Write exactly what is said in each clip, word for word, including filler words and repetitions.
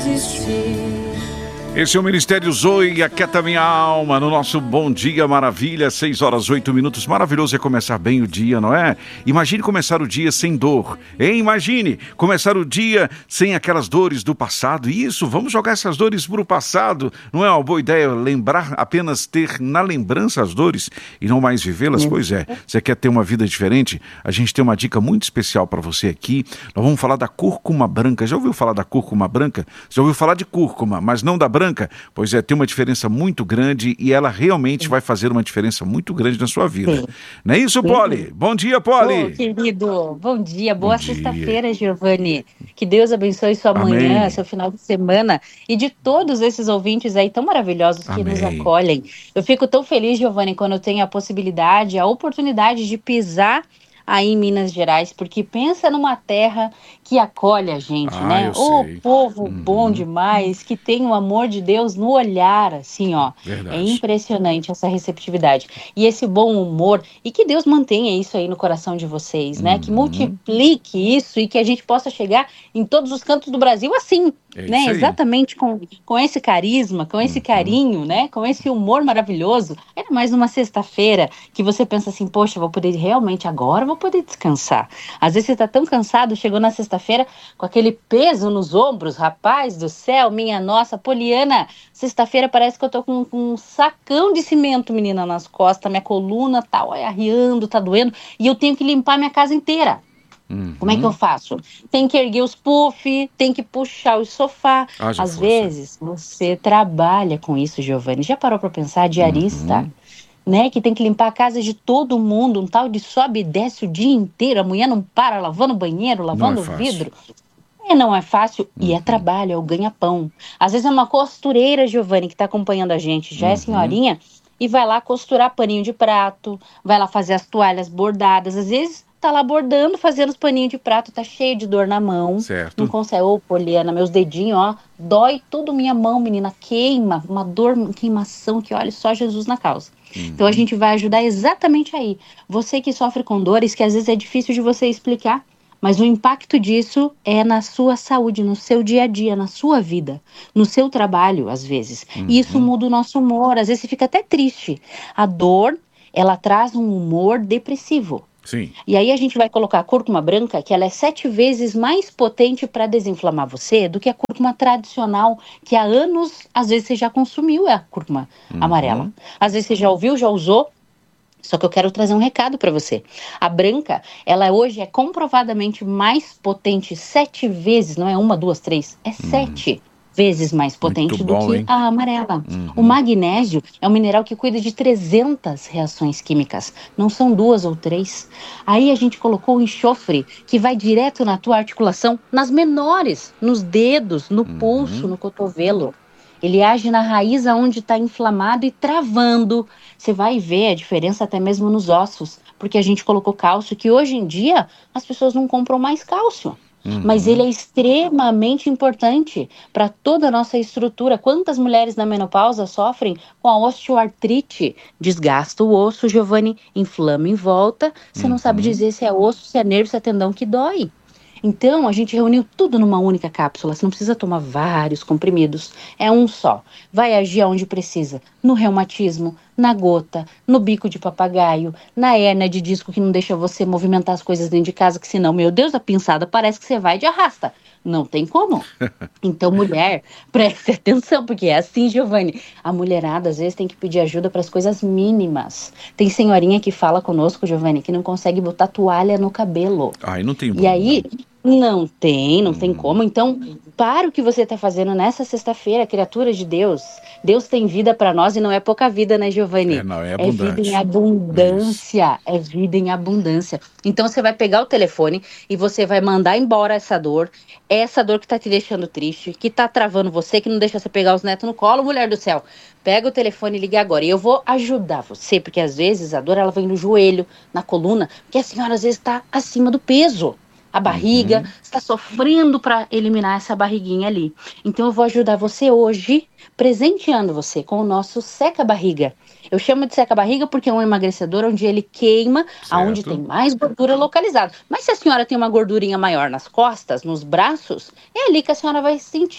Esse é o Ministério Zoe, aquieta minha alma, no nosso Bom Dia Maravilha, seis horas, oito minutos. Maravilhoso é começar bem o dia, não é? Imagine começar o dia sem dor, hein? Imagine começar o dia sem aquelas dores do passado. Isso, vamos jogar essas dores para o passado. Não é uma boa ideia lembrar, apenas ter na lembrança as dores e não mais vivê-las? Pois é, você quer ter uma vida diferente? A gente tem uma dica muito especial para você aqui. Nós vamos falar da cúrcuma branca. Já ouviu falar da cúrcuma branca? Já ouviu falar de cúrcuma, mas não da branca? Branca, pois é, tem uma diferença muito grande e ela realmente vai fazer uma diferença muito grande na sua vida. Sim. Não é isso, Poli? Bom dia, Poli! Ô, querido, bom dia, boa sexta-feira, Giovanni. Que Deus abençoe sua Amém. Manhã, seu final de semana e de todos esses ouvintes aí tão maravilhosos que Amém. Nos acolhem. Eu fico tão feliz, Giovanni, quando eu tenho a possibilidade, a oportunidade de pisar aí em Minas Gerais, porque pensa numa terra que acolhe a gente, ah, né? O povo uhum. bom demais, que tem o amor de Deus no olhar, assim, ó. Verdade. É impressionante essa receptividade. E esse bom humor, e que Deus mantenha isso aí no coração de vocês, né? Uhum. Que multiplique isso e que a gente possa chegar em todos os cantos do Brasil assim, é né? Exatamente com, com esse carisma, com esse uhum. carinho, né? Com esse humor maravilhoso. Ainda mais numa sexta-feira que você pensa assim, poxa, vou poder realmente agora, vou poder descansar. Às vezes você tá tão cansado, chegou na sexta-feira com aquele peso nos ombros, rapaz do céu, minha nossa, Poliana, sexta-feira parece que eu tô com, com um sacão de cimento, menina, nas costas, minha coluna tá ó, arriando, tá doendo, e eu tenho que limpar minha casa inteira. Uhum. Como é que eu faço? Tem que erguer os puff, tem que puxar o sofá. Ah, Às força. vezes você trabalha com isso, Giovanni. Já parou para pensar, diarista? Uhum. Né, que tem que limpar a casa de todo mundo, um tal de sobe e desce o dia inteiro, a mulher não para lavando o banheiro, lavando o vidro. É, não é fácil uhum. e é trabalho, é o ganha-pão. Às vezes é uma costureira, Giovanni, que está acompanhando a gente, já uhum. é senhorinha, e vai lá costurar paninho de prato, vai lá fazer as toalhas bordadas, às vezes tá lá bordando, fazendo os paninhos de prato, tá cheio de dor na mão. Certo. Não consegue. Ô, Poliana, meus dedinhos, ó, dói tudo minha mão, menina, queima, uma dor, uma queimação que, olha, só Jesus na causa. Uhum. Então a gente vai ajudar exatamente aí. Você que sofre com dores, que às vezes é difícil de você explicar, mas o impacto disso é na sua saúde, no seu dia a dia, na sua vida, no seu trabalho, às vezes. Uhum. E isso muda o nosso humor, às vezes você fica até triste. A dor, ela traz um humor depressivo. Sim. E aí a gente vai colocar a cúrcuma branca, que ela é sete vezes mais potente para desinflamar você do que a cúrcuma tradicional, que há anos, às vezes você já consumiu a cúrcuma uhum. amarela. Às vezes você já ouviu, já usou. Só que eu quero trazer um recado para você. A branca, ela hoje é comprovadamente mais potente, sete vezes, não é uma, duas, três, é uhum. sete vezes mais potente bom, do que hein? A amarela. Uhum. O magnésio é um mineral que cuida de trezentas reações químicas, não são duas ou três. Aí a gente colocou o enxofre, que vai direto na tua articulação, nas menores, nos dedos, no uhum. pulso, no cotovelo. Ele age na raiz aonde está inflamado e travando. Você vai ver a diferença até mesmo nos ossos, porque a gente colocou cálcio, que hoje em dia as pessoas não compram mais cálcio. Uhum. Mas ele é extremamente importante para toda a nossa estrutura. Quantas mulheres na menopausa sofrem com a osteoartrite? Desgasta o osso, Giovanni, inflama em volta. Você uhum. não sabe dizer se é osso, se é nervo, se é tendão que dói. Então, a gente reuniu tudo numa única cápsula. Você não precisa tomar vários comprimidos. É um só. Vai agir onde precisa. No reumatismo, na gota, no bico de papagaio, na hérnia de disco que não deixa você movimentar as coisas dentro de casa, que senão, meu Deus, a pinçada parece que você vai de arrasta. Não tem como. Então, mulher, preste atenção, porque é assim, Giovanni. A mulherada, às vezes, tem que pedir ajuda para as coisas mínimas. Tem senhorinha que fala conosco, Giovanni, que não consegue botar toalha no cabelo. Ai, não tem. E aí... Não tem, não hum. tem como. Então, para o que você está fazendo nessa sexta-feira, criatura de Deus. Deus tem vida para nós e não é pouca vida, né, Giovanni? É, não, é abundante. É vida em abundância. É, é vida em abundância. Então, você vai pegar o telefone e você vai mandar embora essa dor. Essa dor que está te deixando triste, que está travando você, que não deixa você pegar os netos no colo, mulher do céu. Pega o telefone e liga agora. E eu vou ajudar você, porque às vezes a dor ela vem no joelho, na coluna, porque a senhora às vezes está acima do peso. A barriga, uhum. está sofrendo para eliminar essa barriguinha ali. Então eu vou ajudar você hoje, presenteando você com o nosso seca-barriga. Eu chamo de seca-barriga porque é um emagrecedor onde ele queima, certo. Aonde tem mais gordura localizada. Mas se a senhora tem uma gordurinha maior nas costas, nos braços, é ali que a senhora vai sentir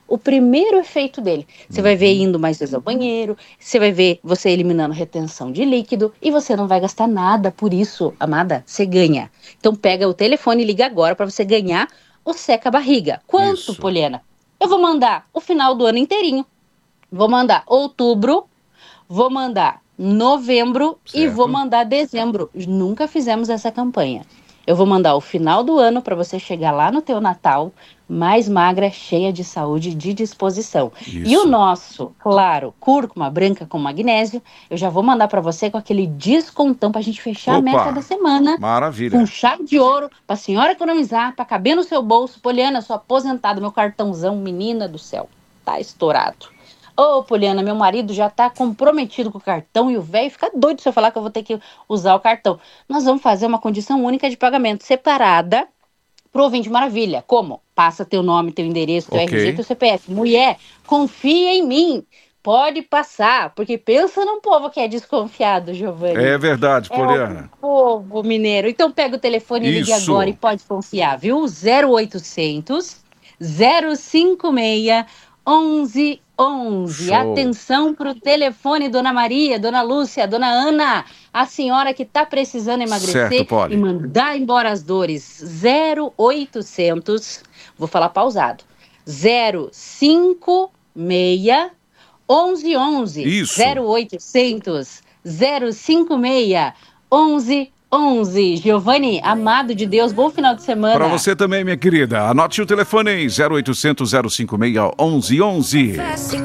o primeiro efeito dele. Você vai ver indo mais vezes ao banheiro, você vai ver você eliminando retenção de líquido e você não vai gastar nada por isso, amada, você ganha. Então pega o telefone e liga agora para você ganhar o seca-barriga. Quanto, isso. Poliana? Eu vou mandar o final do ano inteirinho. Vou mandar outubro, vou mandar novembro certo. E vou mandar dezembro. Nunca fizemos essa campanha. Eu vou mandar o final do ano para você chegar lá no teu Natal mais magra, cheia de saúde e de disposição. Isso. E o nosso, claro, cúrcuma branca com magnésio, eu já vou mandar para você com aquele descontão para a gente fechar Opa, a meta da semana. Maravilha. Com chave de ouro, para a senhora economizar, para caber no seu bolso. Poliana, eu sou aposentada, meu cartãozão, menina do céu, tá estourado. Ô, oh, Poliana, meu marido já tá comprometido com o cartão e o velho fica doido se eu falar que eu vou ter que usar o cartão. Nós vamos fazer uma condição única de pagamento separada pro ouvinte maravilha. Como? Passa teu nome, teu endereço, teu okay. R G, teu C P F. Mulher, confia em mim. Pode passar, porque pensa num povo que é desconfiado, Giovanni. É verdade, Poliana. É o povo mineiro. Então pega o telefone e ligue agora e pode confiar, viu? zero oitocentos, zero cinco seis, onze onze. Show. Atenção pro telefone, Dona Maria, Dona Lúcia, Dona Ana, a senhora que tá precisando emagrecer certo, e mandar embora as dores. zero oitocentos, vou falar pausado, zero cinco seis, onze onze. Isso. zero oitocentos, zero cinco seis, onze onze. Giovanni, amado de Deus, bom final de semana. Para você também, minha querida. Anote o telefone aí, zero oitocentos, zero cinco seis, onze onze.